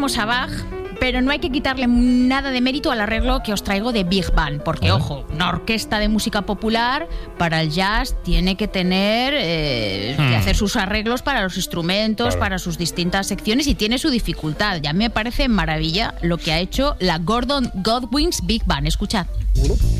tenemos a Bach, pero no hay que quitarle nada de mérito al arreglo que os traigo de Big Band, porque, ojo, una orquesta de música popular para el jazz tiene que tener que hacer sus arreglos para los instrumentos, para sus distintas secciones, y tiene su dificultad. Ya me parece maravilla lo que ha hecho la Gordon Godwin's Big Band. Escuchad.